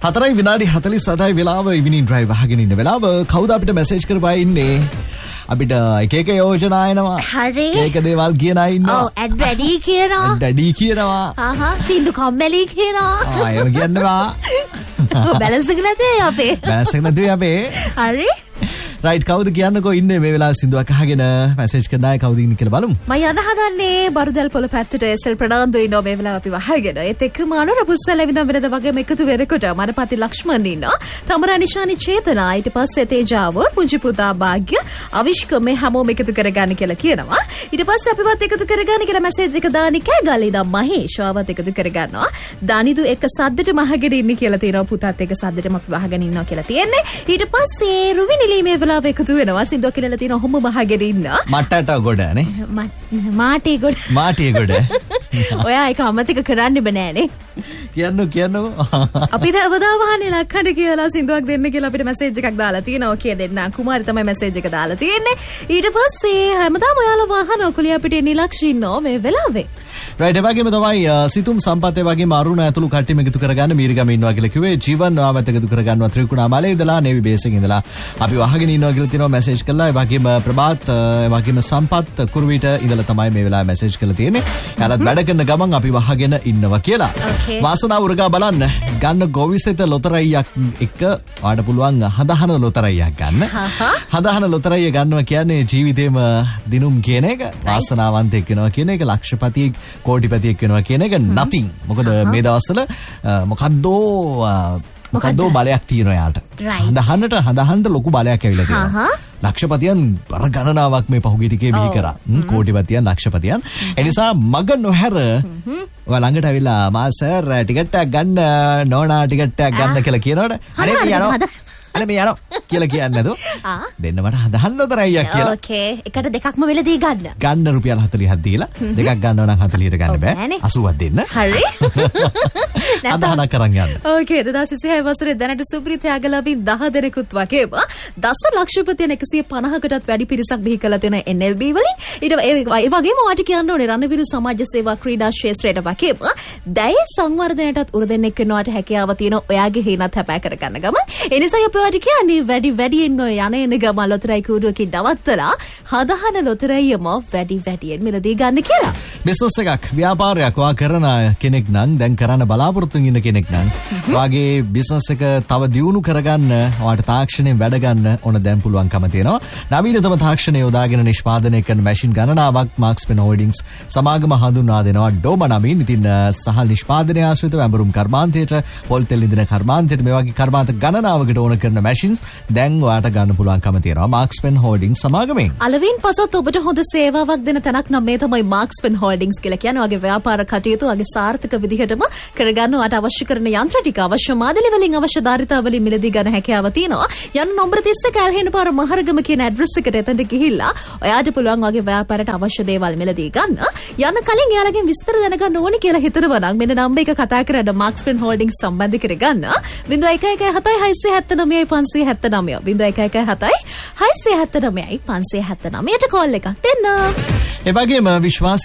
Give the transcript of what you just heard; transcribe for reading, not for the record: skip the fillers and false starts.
4 විනාඩි 48යි වෙලාව ඉවිනින් ඩ්‍රයිව් අහගෙන ඉන්න වෙලාව කවුද අපිට මැසේජ් කරපුවා ඉන්නේ අපිට එක එක යෝජනා එනවා හරි එක දේවල් කියන අය ඉන්නවා ඔව් ඇඩ් වැඩි කියනවා ඇඩ් වැඩි කියනවා සින්දු කම්මැලි කියනවා එහෙම කියන්නවා බැලන්ස් එක නැතේ අපේ බැලන්ස් එක නැතුයි අපේ හරි රයිට් කවුද කියන්නකෝ ඉන්නේ මේ වෙලාවේ සින්දුවක් අහගෙන මැසේජ් කරන අය කවුද ඉන්නේ කියලා බලමු මම යන්න හදන්නේ බරුදල් පොළ පැත්තට එසල් ප්‍රනාන්දු ඉන්නවා මේ වෙලාව අපි වහගෙන ඒත් එක්කම අනුර පුස්සල විඳන් වෙනද වගේම එකතු වෙනකොට මනපති ලක්ෂ්මන් ඉන්නවා තමරා නිශානි චේතනා ඊට පස්සේ තේජාව පුංචි පුතා භාග්‍ය අවිෂ්ක මේ හැමෝම එකතු කරගන්න කියලා කියනවා ඊට පස්සේ අපිවත් එකතු කරගන්න කියලා මැසේජ් එක දාන්නේ කෑගල්ලේ ඉඳන් මහේෂාවත් එකතු කරගන්නවා දානිදු එක සද්දටම අහගෙන ඉන්නේ කියලා තියෙනවා පුතාත් එක සද්දටම අපි වහගෙන ඉන්නවා කියලා තියෙන්නේ ඊට පස්සේ රුවිනිලී මේ වෙලාව එකතු වෙනවා සින්දුව කියලා තියෙන ඔහොම වහගෙන ඉන්න මට්ටට ගොඩ නේ මාටි ගොඩ ඔයා ඒක අමතක කරන්න බෑනේ කියන්නෝ අපි දවදා වහන්නේ ලක්කඩ කියලා සින්දුවක් දෙන්න කියලා අපිට මැසේජ් එකක් දාලා තියෙනවා ඔකේ දෙන්න කුමාරි තමයි මැසේජ් එක දාලා තියෙන්නේ ඊට පස්සේ හැමදාම ඔයාලා වහන ඔකලිය අපිට නිලක්ෂ ඉන්නවා මේ වෙලාවේ රයිට් එවැගේම තමයි සිතුම් සම්පත් එවැගේම අරුණ ඇතුළු කට්ටියම එකතු කරගන්න මීරිගම ඉන්නවා කියලා කිව්වේ ජීවන් ආවත් එකතු කරගන්නවා ත්‍රිකුණාමලේ ඉඳලා නේවි බේස් එකේ ඉඳලා අපි වහගෙන ඉන්නවා කියලා තියෙනවා මැසේජ් කළා එවැගේම ප්‍රභාත් එවැගේම සම්පත් කුරුවිට ඉඳලා තමයි මේ වෙලාවේ මැසේජ් කරලා තියෙන්නේ එයාලත් වැඩ කරන ගමන් අපි වහගෙන ඉන්නවා කියලා වාසනාව උරගා බලන්න ගන්න ගොවිසෙත ලොතරැයියක් එක ඔයාලට පුළුවන් හදහන ලොතරැයියක් ගන්න හදහන ලොතරැයිය ගන්නවා කියන්නේ ජීවිතේම දිනුම් කියන එක වාසනාවන්තයෙක් වෙනවා කියන එක ලක්ෂපතියෙක් කෝටිපතියෙක් වෙනවා කියන එක nothing මොකද මේ දවස්වල මොකද්දෝ බලයක් තියෙනවා යාට හදහන්නට ලොකු බලයක් ඇවිල්ලා තියෙනවා ලක්ෂපතියන් බර ගණනාවක් මේ පහුගිය ටිකේ බිහි කරා කෝටිපතියන් ලක්ෂපතියන් ඒ නිසා මග නොහැර ඔයා ළඟට ඇවිල්ලා මා සර් ටිකට් එකක් ගන්න නෝනා ටිකට් එකක් ගන්න කියලා කියනකොට අනේ මේ යනවා කියලා කියන්නේ නැතු දෙන්න මට හදහන්න ලොතරැයියක් කියලා ඕකේ එකට දෙකක්ම වෙලදී ගන්න රුපියල් 40ක් දීලා දෙකක් ගන්නවා නම් 40ට ගන්න බෑ 80ක් දෙන්න හරි හදහනක් කරන් යන්න ඕකේ 2026 වසරේ දැනට සුප්‍රීත යාගලාපින් 10 දෙනෙකුත් වගේම දස ලක්ෂපතියන් 150කටත් වැඩි පිරිසක් බිහි කරලා තියෙන NLB වලින් ඊට ඒ වගේම වාට කියන්න ඕනේ රණවිරු සමාජ සේවා ක්‍රීඩා ක්ෂේත්‍රයට වගේම දැය සංවර්ධනයටත් උර දෙන්නෙක් වෙනවාට හැකියාව තියෙන ඔයාගේ හේනත් හැපෑ කරගන්න ගම ඒ නිසා අපි වාට කියන්නේ වැඩියෙන් ඔය යන ගම ලොතරැයි කූඩුවකින් නවත්තලා හදහන ලොතරැයියම වැඩියෙන් මිලදී ගන්න කියලා බිස්නස් එකක් ව්‍යාපාරයක් ඔයා කරන කෙනෙක් නම් දැන් කරන්න බලාපොරොත්තු ඉන්න කෙනෙක් නම් ඔයාගේ බිස්නස් එක තව දියුණු කරගන්න ඔයාට තාක්ෂණයෙන් වැඩ ගන්න ඕන දැන් පුළුවන්කම තියෙනවා නවීනතම තාක්ෂණය යොදාගෙන නිෂ්පාදනය කරන මැෂින් ගණනාවක් මාක්ස්පෙන් හෝල්ඩින්ග්ස් සමාගම හඳුන්වා දෙනවා ඩෝම නමින් ඉතින් සහ නිෂ්පාදනය ආශ්‍රිතව ඇඹරුම් කර්මාන්තයට පොල් තෙල් ඉදන කර්මාන්තයට මේ වගේ කර්මාන්ත ගණනාවකට ඕන කරන මැෂින්ස් දැන් ඔයාට ගන්න පුළුවන්කම තියෙනවා මාක්ස්පෙන් හෝල්ඩින්ග්ස් සමාගමෙන් අලවින් පසත් ඔබට හොඳ සේවාවක් දෙන තැනක් නම් මේ තමයි මාක්ස්පෙන් හෝල්ඩින්ග්ස් කියලා කියන්නේ ඔයාගේ ව්‍යාපාර කටයුතු ඔයාගේ සාර්ථක විදිහටම කරගන්න ඔයාට අවශ්‍ය කරන යන්ත්‍ර ටික අවශ්‍ය මාදලි වලින් අවශ්‍ය ධාරිතා වලින් මිලදී ගන්න හැකියාව තියෙනවා යන්න නම්බර 30 කැලහෙන පාර මහරගම කියන ඇඩ්‍රස් එකට එතනට ගිහිල්ලා ඔයාට පුළුවන් ඔයාගේ ව්‍යාපාරයට අවශ්‍ය දේවල් මිලදී ගන්න යන්න කලින් එයාලගෙන් විස්තර දැනගන්න ඕනේ කියලා හිතනවා නම් මෙන්න නම්බර එක කතා කරලා මාක්ස්පෙන් හෝල්ඩින්ග්ස් සම්බන්ධ කරගන්න 0117 679 579 ට කෝල් එකක් දෙන්න ඒ වගේම විශ්වාස